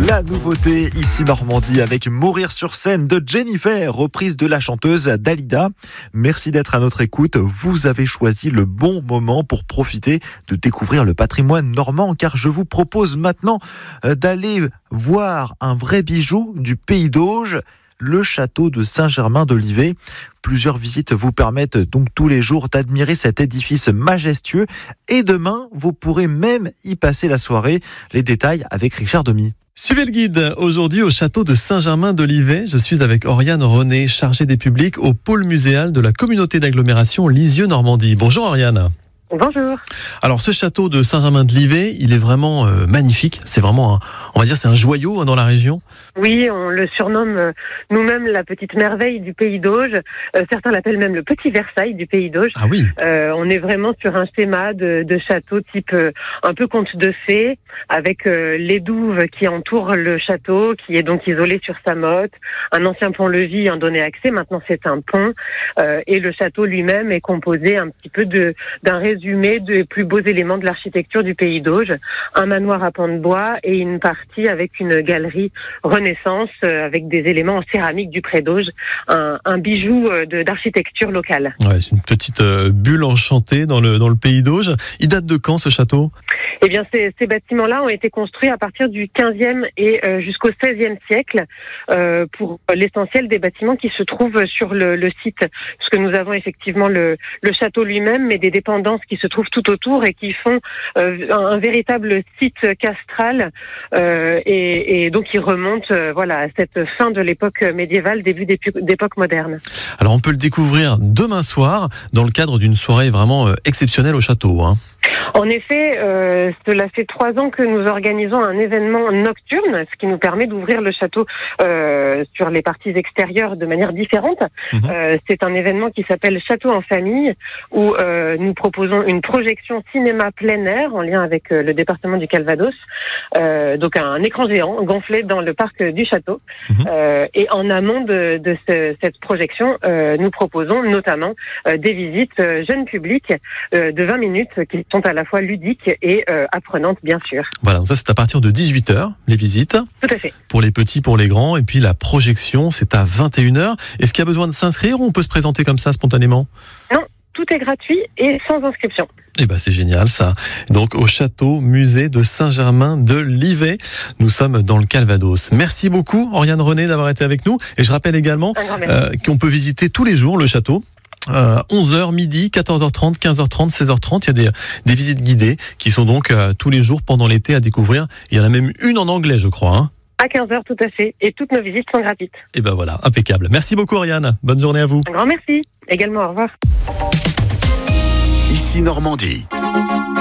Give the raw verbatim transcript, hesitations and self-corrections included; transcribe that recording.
La nouveauté ici Normandie avec Mourir sur scène de Jennifer, reprise de la chanteuse Dalida. Merci d'être à notre écoute. Vous avez choisi le bon moment pour profiter de découvrir le patrimoine normand, car je vous propose maintenant d'aller voir un vrai bijou du Pays d'Auge, le château de Saint-Germain-d'Olivet. Plusieurs visites vous permettent donc tous les jours d'admirer cet édifice majestueux et demain, vous pourrez même y passer la soirée. Les détails avec Richard Demy. Suivez le guide. Aujourd'hui au château de Saint-Germain-d'Olivet, je suis avec Oriane René, chargée des publics au pôle muséal de la communauté d'agglomération Lisieux-Normandie. Bonjour Oriane. Bonjour. Alors ce château de Saint-Germain-d'Olivet, il est vraiment euh, magnifique. C'est vraiment, un, on va dire, c'est un joyau hein, dans la région. Oui, on le surnomme euh, nous-mêmes la petite merveille du Pays d'Auge. Euh, certains l'appellent même le petit Versailles du Pays d'Auge. Ah oui. Euh, on est vraiment sur un schéma de, de château type euh, un peu conte de fées, avec euh, les douves qui entourent le château, qui est donc isolé sur sa motte. Un ancien pont-levis en donnait accès. Maintenant, c'est un pont. Euh, et le château lui-même est composé un petit peu de d'un résumé des plus beaux éléments de l'architecture du Pays d'Auge. Un manoir à pans de bois et une partie avec une galerie Renaissance euh, avec des éléments en céramique du Pré d'Auge. Un, un bijou euh, de, d'architecture locale. Ouais, c'est une petite euh, bulle enchantée dans le, dans le Pays d'Auge. Il date de quand ce château ? Eh bien, ces, ces bâtiments-là ont été construits à partir du quinzième et euh, jusqu'au seizième siècle, euh, pour l'essentiel des bâtiments qui se trouvent sur le, le site. Parce que nous avons effectivement le, le château lui-même, mais des dépendances qui se trouvent tout autour et qui font euh, un, un véritable site castral, euh, et, et donc qui remonte euh, voilà, à cette fin de l'époque médiévale, début d'époque moderne. Alors on peut le découvrir demain soir dans le cadre d'une soirée vraiment euh, exceptionnelle au château, hein. En effet, euh, cela fait trois ans que nous organisons un événement nocturne, ce qui nous permet d'ouvrir le château euh, sur les parties extérieures de manière différente. Mmh. Euh, c'est un événement qui s'appelle Château en famille, où euh, nous proposons une projection cinéma plein air en lien avec euh, le département du Calvados. Euh, donc un écran géant gonflé dans le parc du château. Mmh. Euh, et en amont de, de ce, cette projection, euh, nous proposons notamment euh, des visites euh, jeunes publics euh, de vingt minutes qui sont à la fois ludiques et euh, apprenantes, bien sûr. Voilà, donc ça c'est à partir de dix-huit heures, les visites. Tout à fait. Pour les petits, pour les grands. Et puis la projection, c'est à vingt et une heures. Est-ce qu'il y a besoin de s'inscrire ou on peut se présenter comme ça spontanément ? Non, tout est gratuit et sans inscription. Eh ben c'est génial ça. Donc au château musée de Saint-Germain-d'Olivet, nous sommes dans le Calvados. Merci beaucoup Oriane René d'avoir été avec nous. Et je rappelle également euh, qu'on peut visiter tous les jours le château. Euh, onze heures, midi, quatorze heures trente, quinze heures trente, seize heures trente. Il y a des, des visites guidées qui sont donc euh, tous les jours pendant l'été à découvrir. Il y en a même une en anglais, je crois. Hein. À quinze heures, tout à fait. Et toutes nos visites sont gratuites. Et ben voilà, impeccable. Merci beaucoup, Oriane. Bonne journée à vous. Un grand merci. Également, au revoir. Ici Normandie.